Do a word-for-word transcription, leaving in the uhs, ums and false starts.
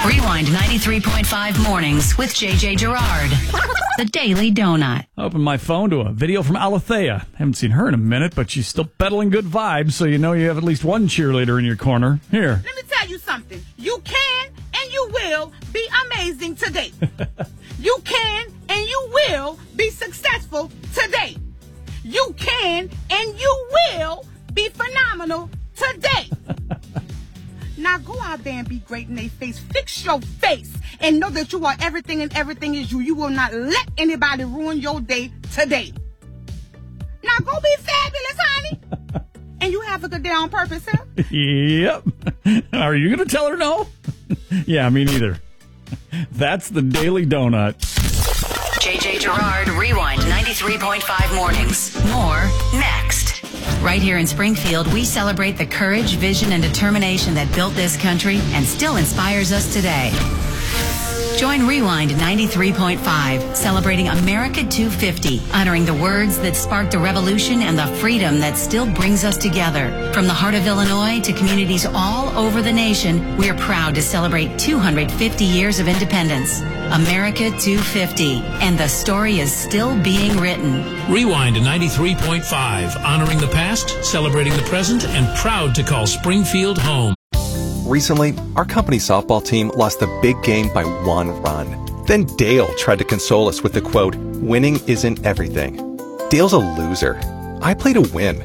Rewind ninety-three point five mornings with J J Gerard. The Daily Donut. I opened my phone to a video from Alethea. Haven't seen her in a minute, but she's still peddling good vibes, so you know you have at least one cheerleader in your corner. Here. Let me tell you something. You can and you will be amazing today. You can and you will be successful today. You can and you will be phenomenal today. Now go out there and be great in their face. Fix your face and know that you are everything and everything is you. You will not let anybody ruin your day today. Now go be fabulous, honey. And you have a good day on purpose, huh? Yep. Are you going to tell her no? Yeah, me neither. That's the Daily Donut. J J Gerard Rewind ninety-three point five mornings. More next. Right here in Springfield, we celebrate the courage, vision, and determination that built this country and still inspires us today. Join Rewind ninety-three point five, celebrating America two fifty, honoring the words that sparked a revolution and the freedom that still brings us together. From the heart of Illinois to communities all over the nation, we are proud to celebrate two hundred fifty years of independence. America two fifty, and the story is still being written. Rewind ninety-three point five, honoring the past, celebrating the present, and proud to call Springfield home. Recently, our company softball team lost the big game by one run. Then Dale tried to console us with the quote, "Winning isn't everything." Dale's a loser. I play to win.